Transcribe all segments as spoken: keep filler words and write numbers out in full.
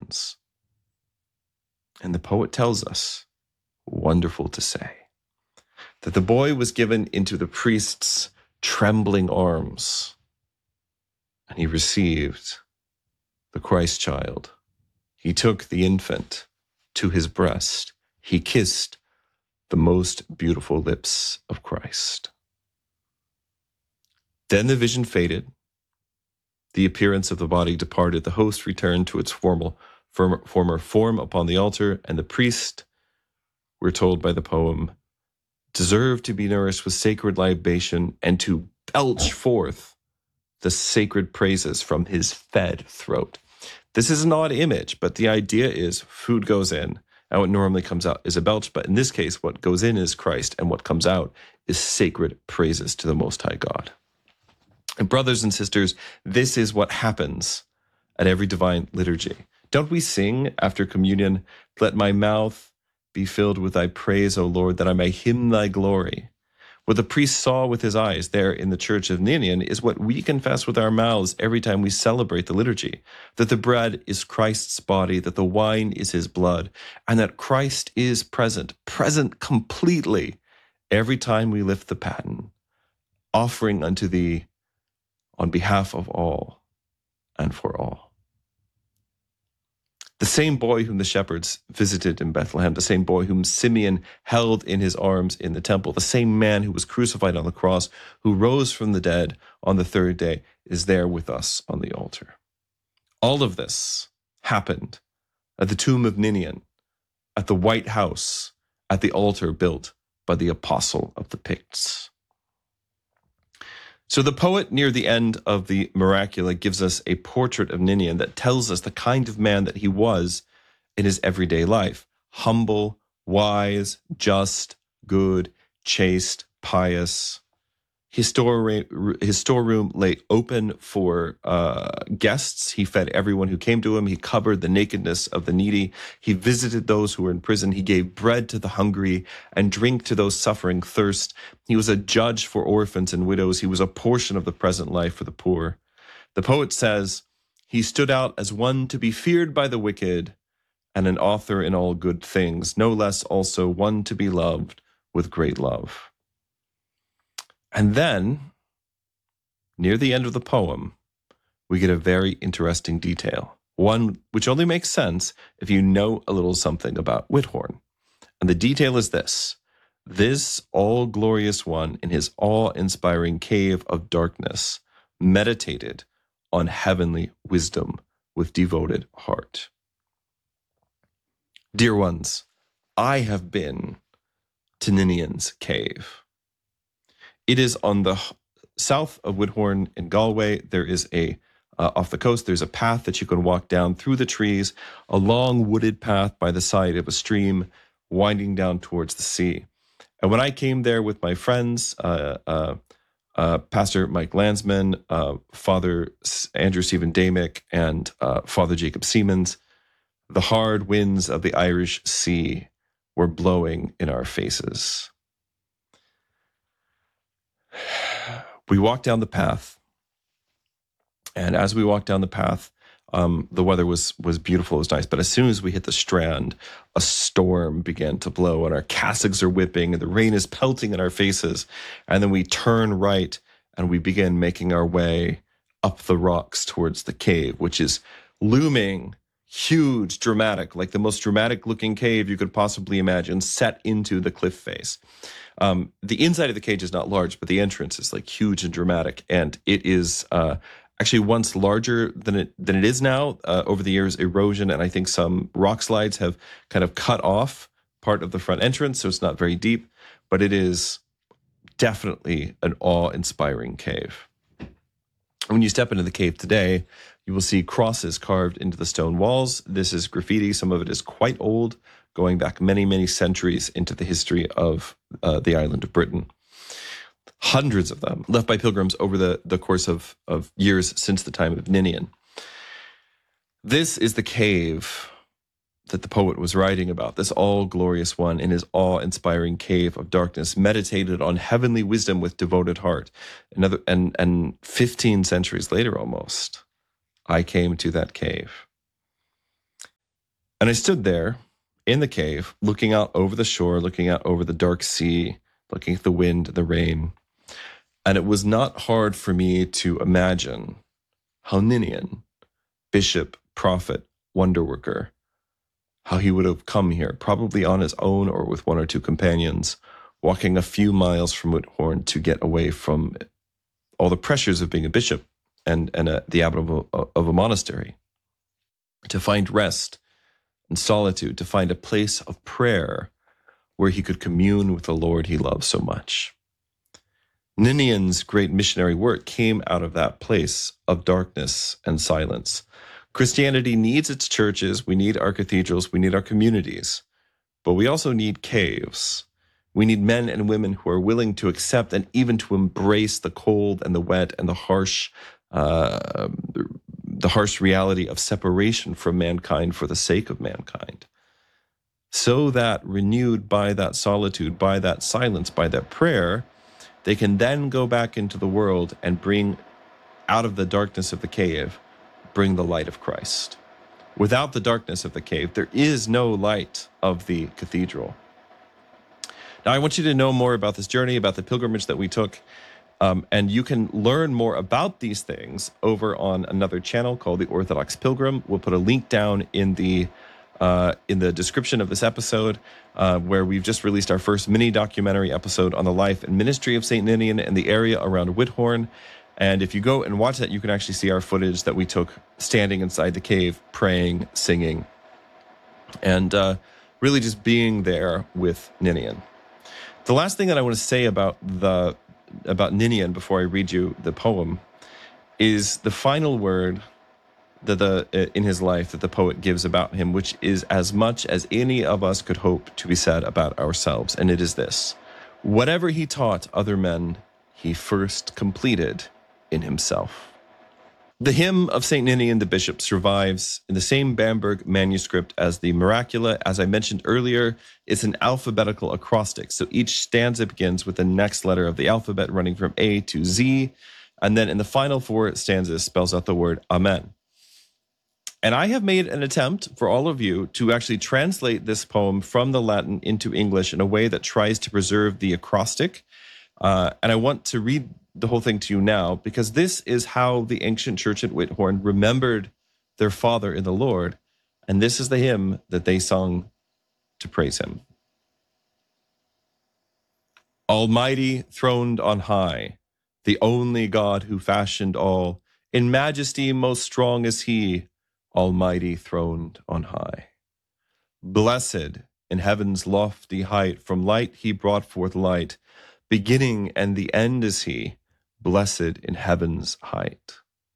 bones. And the poet tells us, wonderful to say, that the boy was given into the priest's trembling arms, and he received the Christ child. He took the infant to his breast. He kissed the most beautiful lips of Christ. Then the vision faded. The appearance of the body departed. The host returned to its formal, former, former form upon the altar, and the priest, we're told by the poem, deserved to be nourished with sacred libation and to belch forth the sacred praises from his fed throat. This is an odd image, but the idea is food goes in, and what normally comes out is a belch, but in this case, what goes in is Christ, and what comes out is sacred praises to the Most High God. And brothers and sisters, this is what happens at every divine liturgy. Don't we sing after communion, let my mouth be filled with thy praise, O Lord, that I may hymn thy glory? What the priest saw with his eyes there in the church of Ninian is what we confess with our mouths every time we celebrate the liturgy, that the bread is Christ's body, that the wine is his blood, and that Christ is present, present completely every time we lift the paten, offering unto thee on behalf of all and for all. The same boy whom the shepherds visited in Bethlehem, the same boy whom Simeon held in his arms in the temple, the same man who was crucified on the cross, who rose from the dead on the third day, is there with us on the altar. All of this happened at the tomb of Ninian, at the White House, at the altar built by the apostle of the Picts. So the poet near the end of the Miracula gives us a portrait of Ninian that tells us the kind of man that he was in his everyday life. Humble, wise, just, good, chaste, pious. His, store, his storeroom lay open for uh, guests. He fed everyone who came to him. He covered the nakedness of the needy. He visited those who were in prison. He gave bread to the hungry and drink to those suffering thirst. He was a judge for orphans and widows. He was a portion of the present life for the poor. The poet says, he stood out as one to be feared by the wicked and an author in all good things, no less also one to be loved with great love. And then, near the end of the poem, we get a very interesting detail, one which only makes sense if you know a little something about Whithorn. And the detail is this: this all-glorious one in his awe-inspiring cave of darkness meditated on heavenly wisdom with devoted heart. Dear ones, I have been to Ninian's cave. It is on the south of Whithorn in Galway. There is a, uh, off the coast, there's a path that you can walk down through the trees, a long wooded path by the side of a stream winding down towards the sea. And when I came there with my friends, uh, uh, uh, Pastor Mike Landsman, uh, Father Andrew Stephen Damick, and uh, Father Jacob Siemens, the hard winds of the Irish Sea were blowing in our faces. We walked down the path, and as we walked down the path, um, the weather was was beautiful, it was nice. But as soon as we hit the strand, a storm began to blow, and our cassocks are whipping, and the rain is pelting in our faces. And then we turn right, and we begin making our way up the rocks towards the cave, which is looming, huge, dramatic, like the most dramatic-looking cave you could possibly imagine, set into the cliff face. Um, the inside of the cage is not large, but the entrance is like huge and dramatic, and it is uh, actually once larger than it than it is now. Uh, over the years, erosion and I think some rock slides have kind of cut off part of the front entrance, so it's not very deep, but it is definitely an awe-inspiring cave. When you step into the cave today, you will see crosses carved into the stone walls. This is graffiti. Some of it is quite old, going back many, many centuries into the history of uh, the island of Britain. Hundreds of them left by pilgrims over the, the course of, of years since the time of Ninian. This is the cave that the poet was writing about, this all-glorious one in his awe-inspiring cave of darkness, meditated on heavenly wisdom with devoted heart. Another, and, and fifteen centuries later almost, I came to that cave. And I stood there in the cave, looking out over the shore, looking out over the dark sea, looking at the wind and the rain. And it was not hard for me to imagine how Ninian, bishop, prophet, wonder worker, how he would have come here, probably on his own or with one or two companions, walking a few miles from Whithorn to get away from all the pressures of being a bishop and, and a, the abbot of a, of a monastery, to find rest and solitude, to find a place of prayer where he could commune with the Lord he loved so much. Ninian's great missionary work came out of that place of darkness and silence. Christianity needs its churches, we need our cathedrals, we need our communities, but we also need caves. We need men and women who are willing to accept and even to embrace the cold and the wet and the harsh, uh, the harsh reality of separation from mankind for the sake of mankind. So that, renewed by that solitude, by that silence, by that prayer, they can then go back into the world and bring out of the darkness of the cave, bring the light of Christ. Without the darkness of the cave, there is no light of the cathedral. Now, I want you to know more about this journey, about the pilgrimage that we took, um, and you can learn more about these things over on another channel called The Orthodox Pilgrim. We'll put a link down in the uh, in the description of this episode, uh, where we've just released our first mini documentary episode on the life and ministry of Saint Ninian and the area around Whithorn. And if you go and watch that, you can actually see our footage that we took standing inside the cave, praying, singing, and uh, really just being there with Ninian. The last thing that I want to say about the about Ninian before I read you the poem is the final word that the in his life that the poet gives about him, which is as much as any of us could hope to be said about ourselves, and it is this: whatever he taught other men, he first completed in himself. The hymn of Saint Ninian the Bishop survives in the same Bamberg manuscript as the Miracula. As I mentioned earlier, it's an alphabetical acrostic. So each stanza begins with the next letter of the alphabet running from A to Z. And then in the final four stanzas spells out the word Amen. And I have made an attempt for all of you to actually translate this poem from the Latin into English in a way that tries to preserve the acrostic. Uh, and I want to read the whole thing to you now, because this is how the ancient church at Whithorn remembered their father in the Lord, and this is the hymn that they sung to praise him. Almighty, throned on high, the only God who fashioned all, in majesty most strong is he, almighty, throned on high. Blessed in heaven's lofty height, from light he brought forth light, beginning and the end is he, blessed in heaven's height.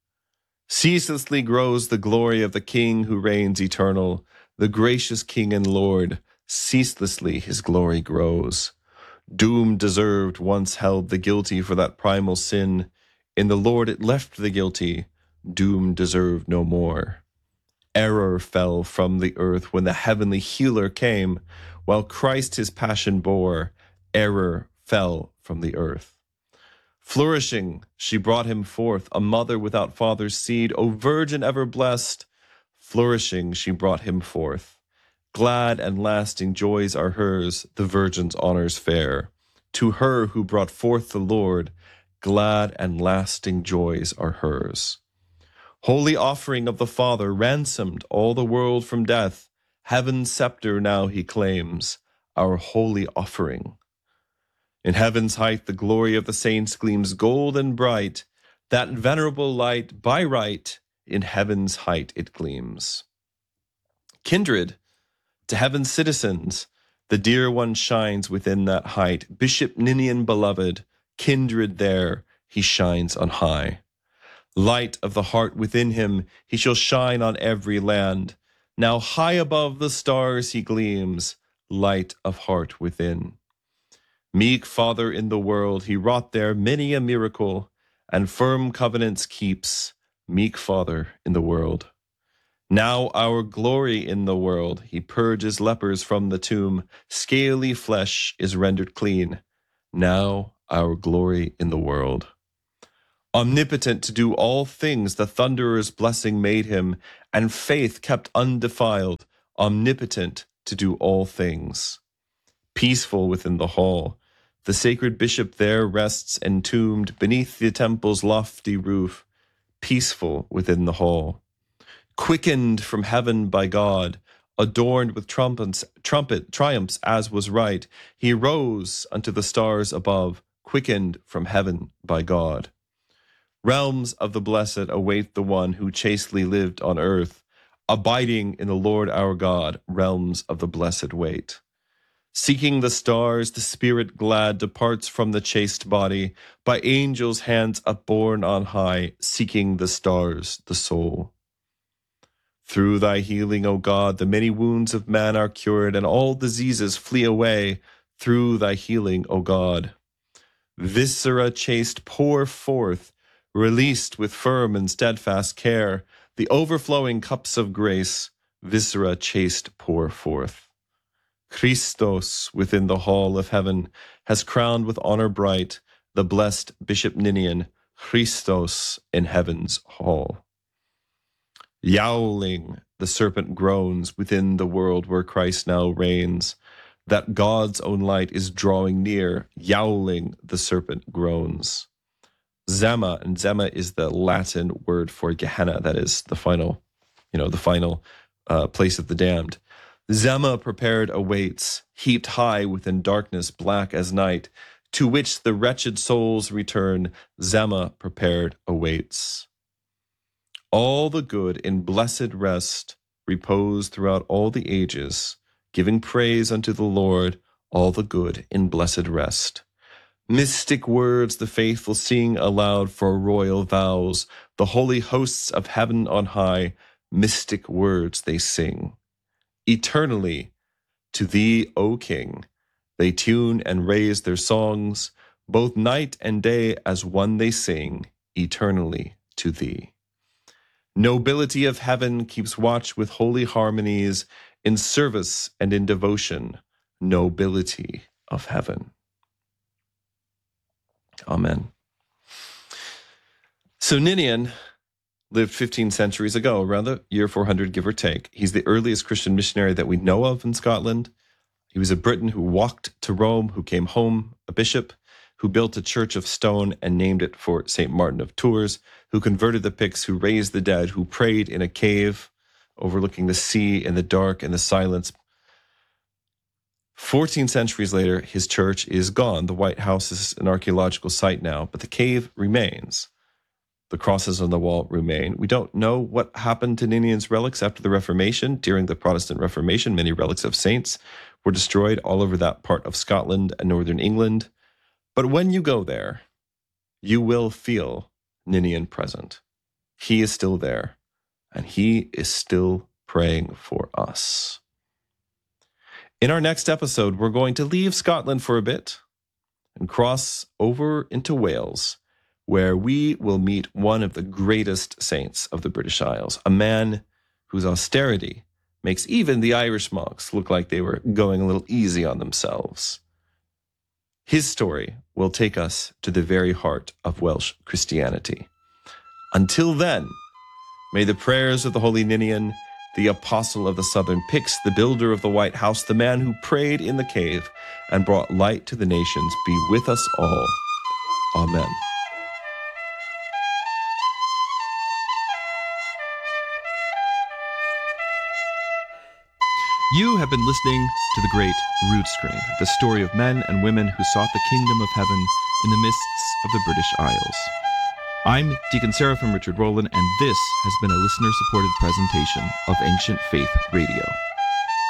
Ceaselessly grows the glory of the King who reigns eternal, the gracious King and Lord, ceaselessly his glory grows. Doom deserved once held the guilty for that primal sin. In the Lord it left the guilty, doom deserved no more. Error fell from the earth when the heavenly healer came, while Christ his passion bore, error fell from the earth. Flourishing, she brought him forth, a mother without father's seed, O virgin ever blessed. Flourishing, she brought him forth. Glad and lasting joys are hers, the virgin's honors fair. To her who brought forth the Lord, glad and lasting joys are hers. Holy offering of the Father ransomed all the world from death. Heaven's scepter now he claims, our holy offering. In heaven's height the glory of the saints gleams gold and bright. That venerable light, by right, in heaven's height it gleams. Kindred to heaven's citizens, the dear one shines within that height. Bishop Ninian beloved, kindred there, he shines on high. Light of the heart within him, he shall shine on every land. Now high above the stars he gleams, light of heart within. Meek Father in the world, he wrought there many a miracle, and firm covenants keeps, meek Father in the world. Now our glory in the world, he purges lepers from the tomb, scaly flesh is rendered clean. Now our glory in the world. Omnipotent to do all things, the thunderer's blessing made him, and faith kept undefiled. omnipotent to do all things. Peaceful within the hall, the sacred bishop there rests entombed beneath the temple's lofty roof, peaceful within the hall. Quickened from heaven by God, adorned with trumpets, trumpet triumphs as was right, he rose unto the stars above, quickened from heaven by God. Realms of the blessed await the one who chastely lived on earth, abiding in the Lord our God, realms of the blessed wait. Seeking the stars, the spirit glad departs from the chaste body, by angels' hands upborne on high, seeking the stars, the soul. Through thy healing, O God, the many wounds of man are cured, and all diseases flee away, through thy healing, O God. Viscera chaste pour forth, released with firm and steadfast care, the overflowing cups of grace, viscera chaste pour forth. Christos, within the hall of heaven, has crowned with honor bright the blessed Bishop Ninian, Christos in heaven's hall. Yowling, the serpent groans within the world where Christ now reigns, that God's own light is drawing near, yowling, the serpent groans. Zema, and Zema is the Latin word for Gehenna, that is the final, you know, the final uh, place of the damned. Zema prepared awaits, heaped high within darkness black as night, to which the wretched souls return. Zema prepared awaits. All the good in blessed rest repose throughout all the ages, giving praise unto the Lord, all the good in blessed rest. Mystic words the faithful sing aloud for royal vows, the holy hosts of heaven on high, mystic words they sing. Eternally, to thee, O King, they tune and raise their songs, both night and day as one they sing, eternally to thee. Nobility of heaven keeps watch with holy harmonies, in service and in devotion, nobility of heaven. Amen. So Ninian lived fifteen centuries ago, around the year four hundred, give or take. He's the earliest Christian missionary that we know of in Scotland. He was a Briton who walked to Rome, who came home a bishop, who built a church of stone and named it for Saint Martin of Tours, who converted the Picts, who raised the dead, who prayed in a cave overlooking the sea in the dark and the silence. Fourteen centuries later, his church is gone. The White House is an archaeological site now, but the cave remains. The crosses on the wall remain. We don't know what happened to Ninian's relics after the Reformation. During the Protestant Reformation, many relics of saints were destroyed all over that part of Scotland and northern England. But when you go there, you will feel Ninian present. He is still there, and he is still praying for us. In our next episode, we're going to leave Scotland for a bit and cross over into Wales, where we will meet one of the greatest saints of the British Isles, a man whose austerity makes even the Irish monks look like they were going a little easy on themselves. His story will take us to the very heart of Welsh Christianity. Until then, may the prayers of the Holy Ninian, the apostle of the southern Picts, the builder of the White House, the man who prayed in the cave and brought light to the nations, be with us all. Amen. You have been listening to The Great Rood Screen, the story of men and women who sought the kingdom of heaven in the mists of the British Isles. I'm Deacon Seraphim Richard Rowland, and this has been a listener-supported presentation of Ancient Faith Radio.